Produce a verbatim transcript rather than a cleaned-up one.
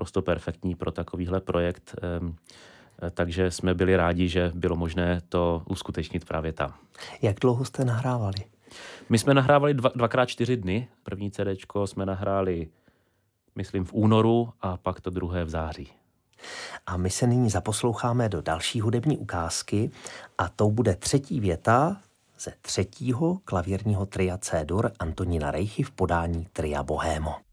naprosto perfektní pro takovýhle projekt. Takže jsme byli rádi, že bylo možné to uskutečnit právě tam. Jak dlouho jste nahrávali? My jsme nahrávali dva, dvakrát čtyři dny. První CDčko jsme nahráli, myslím, v únoru a pak to druhé v září. A my se nyní zaposloucháme do další hudební ukázky a tou bude třetí věta ze třetího klavírního tria C-dur Antonína Reichy v podání tria Bohémo.